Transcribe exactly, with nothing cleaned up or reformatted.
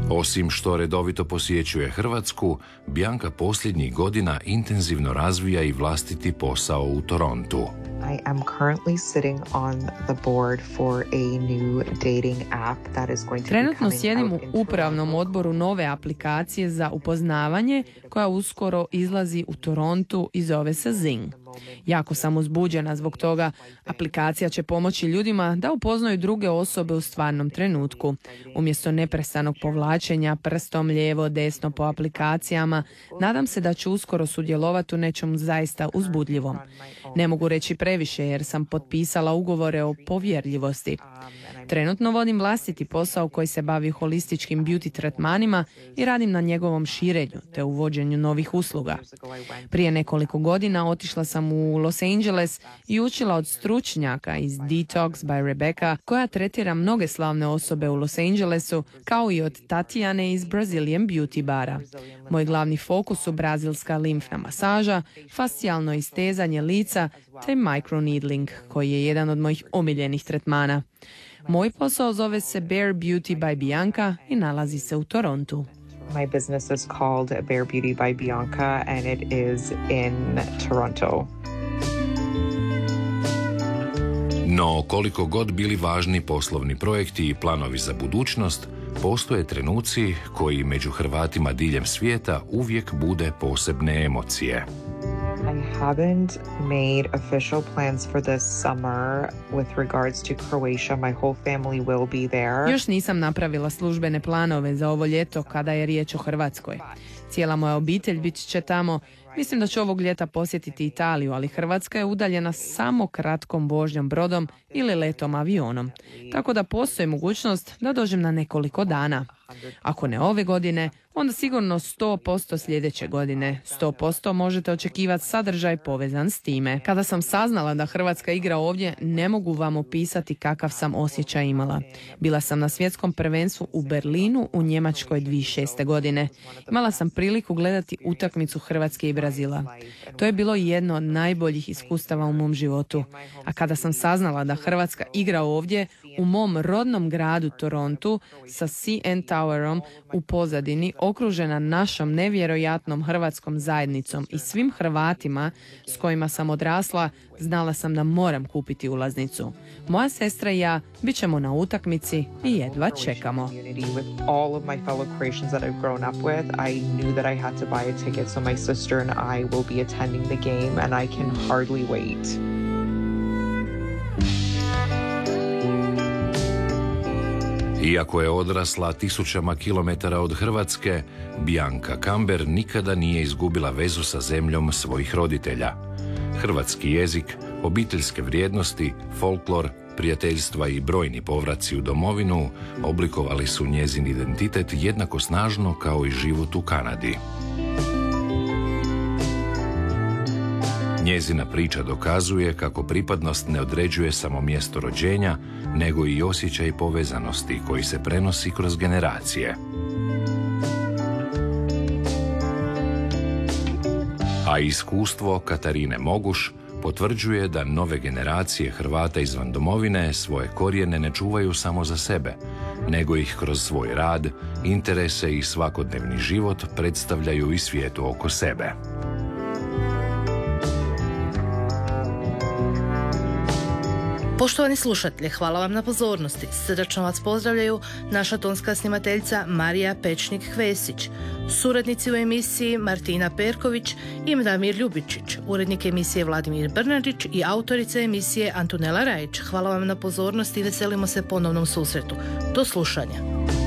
Osim što redovito posjećuje Hrvatsku, Bianca posljednjih godina intenzivno razvija i vlastiti posao u Torontu. I am currently sitting on the board for a new dating app that is going to be Trenutno coming sjedim out u in upravnom Toronto. odboru nove aplikacije za upoznavanje koja uskoro izlazi u Torontu i zove se Zing. Jako sam uzbuđena zbog toga. Aplikacija će pomoći ljudima da upoznaju druge osobe u stvarnom trenutku. Umjesto neprestanog povlačenja prstom lijevo, desno po aplikacijama, nadam se da ću uskoro sudjelovati u nečem zaista uzbudljivom. Ne mogu reći previše jer sam potpisala ugovore o povjerljivosti. Trenutno vodim vlastiti posao koji se bavi holističkim beauty tretmanima i radim na njegovom širenju te uvođenju novih usluga. Prije nekoliko godina otišla sam u Los Angeles i učila od stručnjaka iz Detox by Rebecca, koja tretira mnoge slavne osobe u Los Angelesu, kao i od Tatjane iz Brazilian Beauty bara. Moj glavni fokus su brazilska limfna masaža, fascijalno istezanje lica te microneedling, koji je jedan od mojih omiljenih tretmana. Moj posao zove se Bare Beauty by Bianca i nalazi se u Torontu. My business is called Bare Beauty by Bianca and it is in Toronto. No, koliko god bili važni poslovni projekti i planovi za budućnost, postoje trenuci koji među Hrvatima diljem svijeta uvijek bude posebne emocije. I haven't made official plans for this summer with regards to Croatia. My whole family will be there. Još nisam napravila službene planove za ovo ljeto kada je riječ o Hrvatskoj. Cijela moja obitelj bit će tamo. Mislim da ću ovog ljeta posjetiti Italiju, ali Hrvatska je udaljena samo kratkom vožnjom brodom ili letom avionom. Tako da postoji mogućnost da dođem na nekoliko dana. Ako ne ove godine, onda sigurno sto posto sljedeće godine. sto posto možete očekivati sadržaj povezan s time. Kada sam saznala da Hrvatska igra ovdje, ne mogu vam opisati kakav sam osjećaj imala. Bila sam na svjetskom prvenstvu u Berlinu u Njemačkoj dvije tisuće šeste. godine. Imala sam priliku gledati utakmicu Hrvatske i Brazila. To je bilo jedno od najboljih iskustava u mom životu. A kada sam saznala da Hrvatska igra ovdje, u mom rodnom gradu Torontu sa C N Towerom u pozadini, okružena našom nevjerojatnom hrvatskom zajednicom i svim Hrvatima s kojima sam odrasla, znala sam da moram kupiti ulaznicu. Moja sestra i ja bit ćemo na utakmici i jedva čekamo. With all of my fellow Croatians that I've grown up with, I knew that I had to buy a ticket, so my sister and I will be attending the game and I can hardly wait. Iako je odrasla tisućama kilometara od Hrvatske, Bianca Kamber nikada nije izgubila vezu sa zemljom svojih roditelja. Hrvatski jezik, obiteljske vrijednosti, folklor, prijateljstva i brojni povraci u domovinu oblikovali su njezin identitet jednako snažno kao i život u Kanadi. Njezina priča dokazuje kako pripadnost ne određuje samo mjesto rođenja, nego i osjećaj povezanosti koji se prenosi kroz generacije. A iskustvo Katarine Moguš potvrđuje da nove generacije Hrvata izvan domovine svoje korijene ne čuvaju samo za sebe, nego ih kroz svoj rad, interese i svakodnevni život predstavljaju i svijetu oko sebe. Poštovani slušatelji, hvala vam na pozornosti. Srdačno vas pozdravljaju naša tonska snimateljica Marija Pečnik-Hvesić, suradnici u emisiji Martina Perković i Damir Ljubičić, urednik emisije Vladimir Brnačić i autorica emisije Antonela Rajić. Hvala vam na pozornosti i veselimo se ponovnom susretu. Do slušanja.